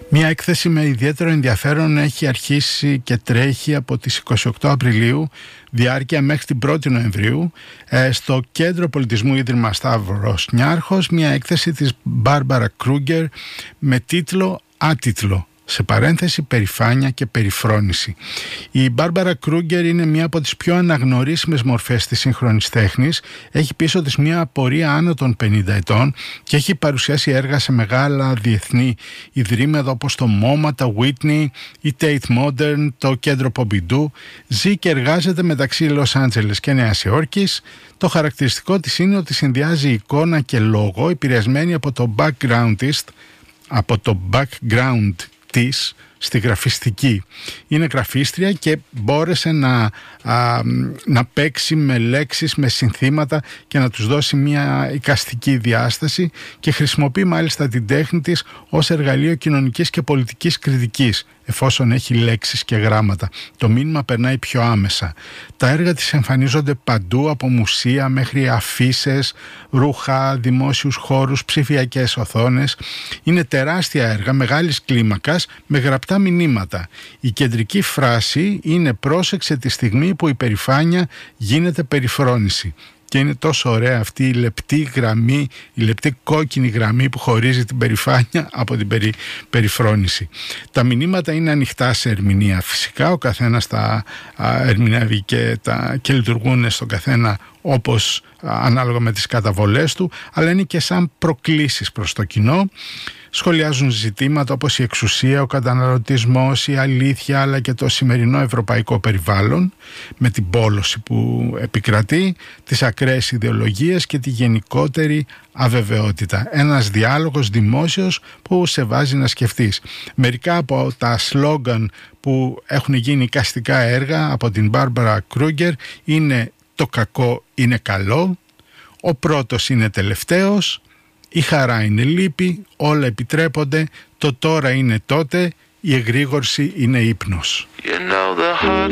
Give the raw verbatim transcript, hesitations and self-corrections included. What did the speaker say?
Μια έκθεση με ιδιαίτερο ενδιαφέρον έχει αρχίσει και τρέχει από τις είκοσι οκτώ Απριλίου, διάρκεια μέχρι την πρώτη Νοεμβρίου, στο Κέντρο Πολιτισμού Ίδρυμα Σταύρος Νιάρχος, μια έκθεση της Μπάρμπαρα Κρούγκερ με τίτλο «Άτιτλο», σε παρένθεση περηφάνεια και περιφρόνηση. Η Μπάρμπαρα Κρούγκερ είναι μία από τις πιο αναγνωρίσιμες μορφές της σύγχρονης τέχνης. Έχει πίσω της μία πορεία άνω των πενήντα ετών και έχει παρουσιάσει έργα σε μεγάλα διεθνή ιδρύματα όπως το μόμα, το Whitney, η Tate Modern, το Κέντρο Πομπιντού. Ζει και εργάζεται μεταξύ Λος Άντζελες και Νέας Υόρκης. Το χαρακτηριστικό της είναι ότι συνδυάζει εικόνα και λόγο, επηρεασμένη από το backgroundist, από το background της στη γραφιστική. Είναι γραφίστρια και μπόρεσε να, α, να παίξει με λέξεις, με συνθήματα και να τους δώσει μια εικαστική διάσταση και χρησιμοποιεί μάλιστα την τέχνη της ως εργαλείο κοινωνικής και πολιτικής κριτικής, εφόσον έχει λέξεις και γράμματα. Το μήνυμα περνάει πιο άμεσα. Τα έργα της εμφανίζονται παντού, από μουσεία μέχρι αφίσες, ρούχα, δημόσιους χώρους, ψηφιακές οθόνες. Είναι τεράστια έργα μεγάλης κλίμακας με γραπτά μηνύματα. Η κεντρική φράση είναι «Πρόσεξε τη στιγμή που η περηφάνεια γίνεται περιφρόνηση». Και είναι τόσο ωραία αυτή η λεπτή γραμμή, η λεπτή κόκκινη γραμμή που χωρίζει την περηφάνεια από την περι, περιφρόνηση. Τα μηνύματα είναι ανοιχτά σε ερμηνεία. Φυσικά ο καθένας τα α, ερμηνεύει και, τα, και λειτουργούν στον καθένα όπως α, ανάλογα με τις καταβολές του, αλλά είναι και σαν προκλήσεις προς το κοινό. Σχολιάζουν ζητήματα όπως η εξουσία, ο καταναλωτισμός, η αλήθεια, αλλά και το σημερινό ευρωπαϊκό περιβάλλον με την πόλωση που επικρατεί, τις ακραίες ιδεολογίες και τη γενικότερη αβεβαιότητα. Ένας διάλογος δημόσιος που σε βάζει να σκεφτείς. Μερικά από τα σλόγγαν που έχουν γίνει εικαστικά έργα από την Μπάρμπαρα Κρούγκερ είναι «Το κακό είναι καλό», «Ο πρώτος είναι τελευταίος», «Η χαρά είναι λύπη», «Όλα επιτρέπονται», «Το τώρα είναι τότε», «Η εγρήγορση είναι ύπνος». You know